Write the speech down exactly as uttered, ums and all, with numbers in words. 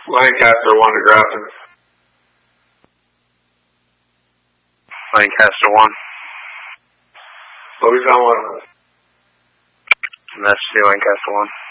Lancaster one to Grafton. Lancaster one. Louis on one. And that's the Lancaster one.